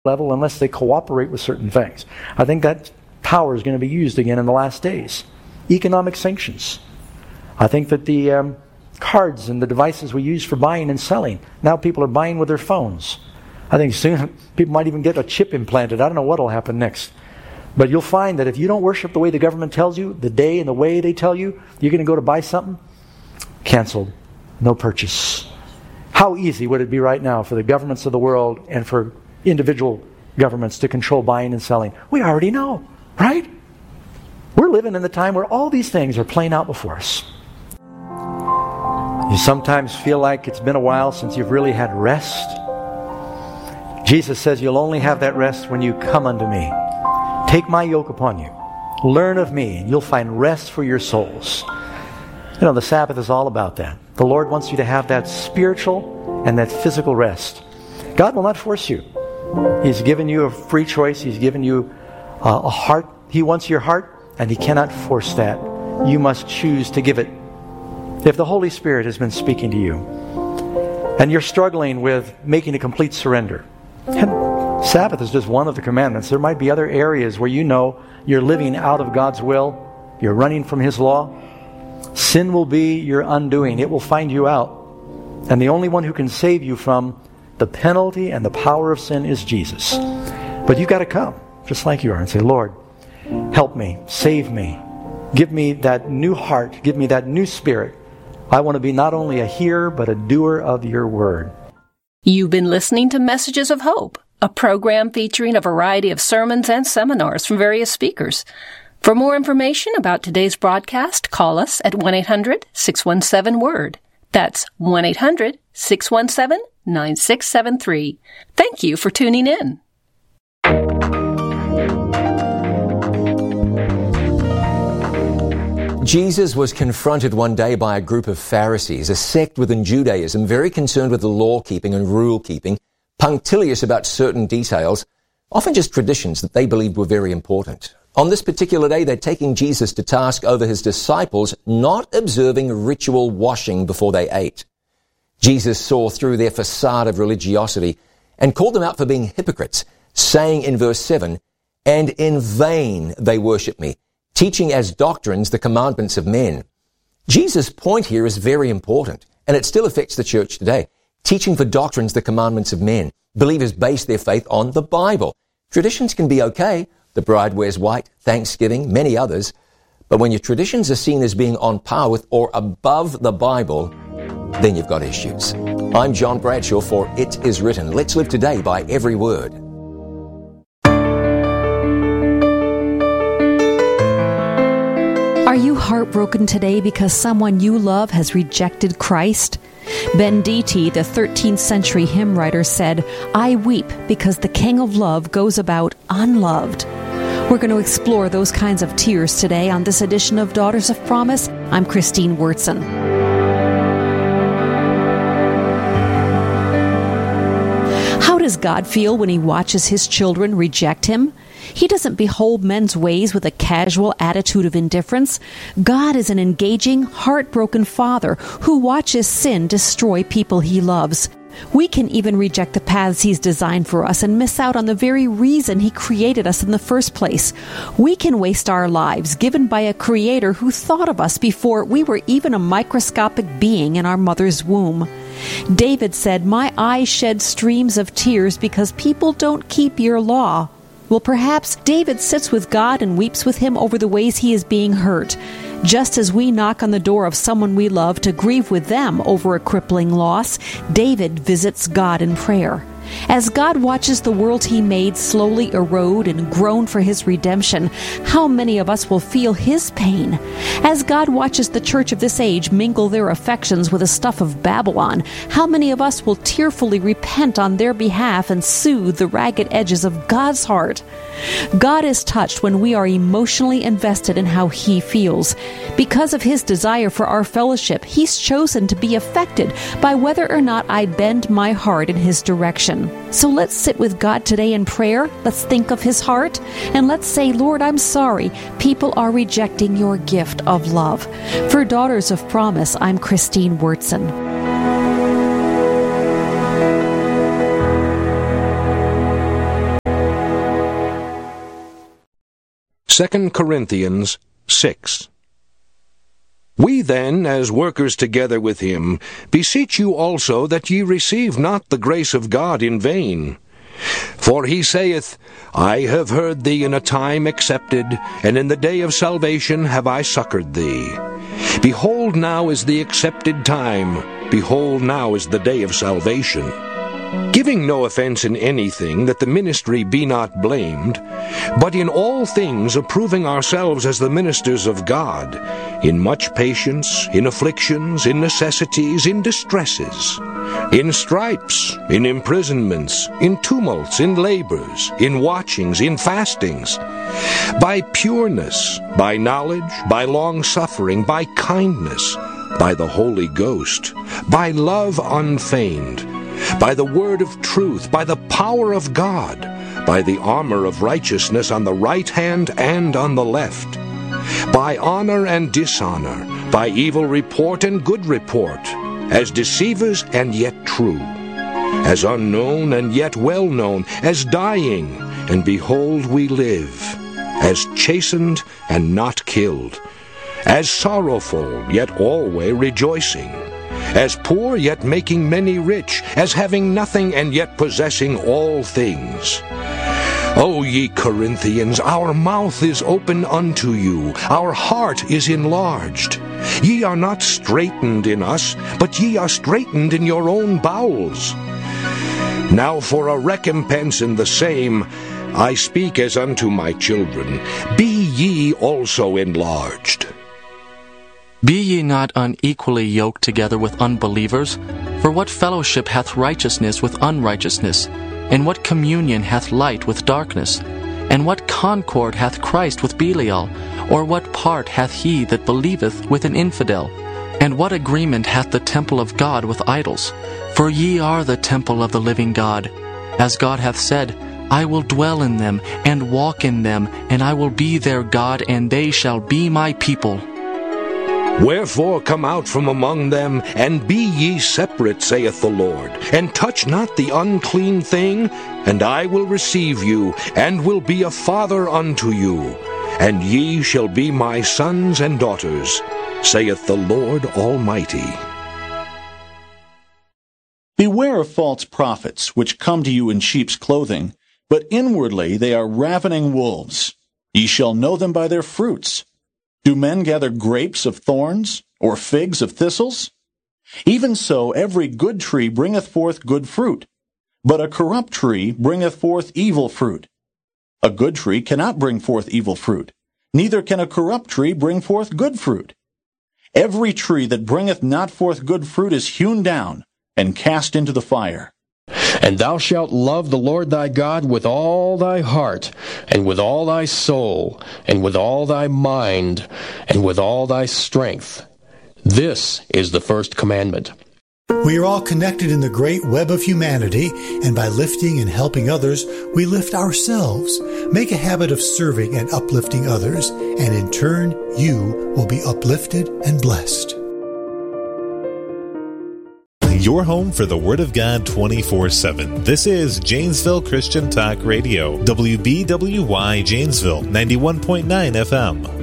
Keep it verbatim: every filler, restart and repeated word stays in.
level unless they cooperate with certain things. I think that power is going to be used again in the last days. Economic sanctions. I think that the um, cards and the devices we use for buying and selling, now people are buying with their phones. I think soon people might even get a chip implanted. I don't know what will happen next. But you'll find that if you don't worship the way the government tells you, the day and the way they tell you, you're going to go to buy something, canceled. No purchase. How easy would it be right now for the governments of the world and for individual governments to control buying and selling? We already know, right? We're living in the time where all these things are playing out before us. You sometimes feel like it's been a while since you've really had rest. Jesus says you'll only have that rest when you come unto me. Take my yoke upon you. Learn of me, and you'll find rest for your souls. You know, the Sabbath is all about that. The Lord wants you to have that spiritual and that physical rest. God will not force you. He's given you a free choice. He's given you uh, a heart. He wants your heart, and He cannot force that. You must choose to give it. If the Holy Spirit has been speaking to you, and you're struggling with making a complete surrender, and Sabbath is just one of the commandments. There might be other areas where you know you're living out of God's will. You're running from His law. Sin will be your undoing. It will find you out. And the only one who can save you from the penalty and the power of sin is Jesus. But you've got to come, just like you are, and say, Lord, help me, save me, give me that new heart, give me that new spirit. I want to be not only a hearer, but a doer of your word. You've been listening to Messages of Hope, a program featuring a variety of sermons and seminars from various speakers. For more information about today's broadcast, call us at one eight hundred six one seven word. That's one eight hundred six one seven nine six seven three. Thank you for tuning in. Jesus was confronted one day by a group of Pharisees, a sect within Judaism very concerned with the law-keeping and rule-keeping, punctilious about certain details, often just traditions that they believed were very important. On this particular day, they're taking Jesus to task over his disciples not observing ritual washing before they ate. Jesus saw through their facade of religiosity and called them out for being hypocrites, saying in verse seven, "And in vain they worship me, teaching as doctrines the commandments of men." Jesus' point here is very important, and it still affects the church today. Teaching for doctrines the commandments of men. Believers base their faith on the Bible. Traditions can be okay. The bride wears white, Thanksgiving, many others. But when your traditions are seen as being on par with or above the Bible, then you've got issues. I'm John Bradshaw for It Is Written. Let's live today by every word. Are you heartbroken today because someone you love has rejected Christ? Ben Deety, the thirteenth century hymn writer, said, "I weep because the King of Love goes about unloved." We're going to explore those kinds of tears today on this edition of Daughters of Promise. I'm Christine Wurtson. How does God feel when He watches His children reject Him? He doesn't behold men's ways with a casual attitude of indifference. God is an engaging, heartbroken Father who watches sin destroy people He loves. We can even reject the paths He's designed for us and miss out on the very reason He created us in the first place. We can waste our lives given by a Creator who thought of us before we were even a microscopic being in our mother's womb. David said, "My eyes shed streams of tears because people don't keep your law." Well, perhaps David sits with God and weeps with Him over the ways he is being hurt. Just as we knock on the door of someone we love to grieve with them over a crippling loss, David visits God in prayer. As God watches the world He made slowly erode and groan for His redemption, how many of us will feel His pain? As God watches the church of this age mingle their affections with the stuff of Babylon, how many of us will tearfully repent on their behalf and soothe the ragged edges of God's heart? God is touched when we are emotionally invested in how He feels. Because of His desire for our fellowship, He's chosen to be affected by whether or not I bend my heart in His direction. So let's sit with God today in prayer. Let's think of His heart. And let's say, "Lord, I'm sorry. People are rejecting your gift of love." For Daughters of Promise, I'm Christine Wurtson. Second Corinthians six. We then, as workers together with him, beseech you also that ye receive not the grace of God in vain. For he saith, I have heard thee in a time accepted, and in the day of salvation have I succored thee. Behold, now is the accepted time. Behold, now is the day of salvation. Giving no offense in anything, that the ministry be not blamed, but in all things approving ourselves as the ministers of God, in much patience, in afflictions, in necessities, in distresses, in stripes, in imprisonments, in tumults, in labors, in watchings, in fastings, by pureness, by knowledge, by long-suffering, by kindness, by the Holy Ghost, by love unfeigned, by the word of truth, by the power of God, by the armor of righteousness on the right hand and on the left, by honor and dishonor, by evil report and good report, as deceivers and yet true, as unknown and yet well known, as dying, and behold we live, as chastened and not killed, as sorrowful yet always rejoicing, as poor yet making many rich, as having nothing and yet possessing all things. O ye Corinthians, our mouth is open unto you, our heart is enlarged. Ye are not straitened in us, but ye are straitened in your own bowels. Now for a recompense in the same, I speak as unto my children, be ye also enlarged. Be ye not unequally yoked together with unbelievers? For what fellowship hath righteousness with unrighteousness? And what communion hath light with darkness? And what concord hath Christ with Belial? Or what part hath he that believeth with an infidel? And what agreement hath the temple of God with idols? For ye are the temple of the living God. As God hath said, I will dwell in them, and walk in them, and I will be their God, and they shall be my people. Wherefore come out from among them, and be ye separate, saith the Lord, and touch not the unclean thing, and I will receive you, and will be a father unto you, and ye shall be my sons and daughters, saith the Lord Almighty. Beware of false prophets, which come to you in sheep's clothing, but inwardly they are ravening wolves. Ye shall know them by their fruits. Do men gather grapes of thorns, or figs of thistles? Even so every good tree bringeth forth good fruit, but a corrupt tree bringeth forth evil fruit. A good tree cannot bring forth evil fruit, neither can a corrupt tree bring forth good fruit. Every tree that bringeth not forth good fruit is hewn down, and cast into the fire. And thou shalt love the Lord thy God with all thy heart, and with all thy soul, and with all thy mind, and with all thy strength. This is the first commandment. We are all connected in the great web of humanity, and by lifting and helping others, we lift ourselves. Make a habit of serving and uplifting others, and in turn, you will be uplifted and blessed. Your home for the Word of God twenty-four seven. This is Janesville Christian Talk Radio, W B W Y Janesville, ninety-one point nine F M.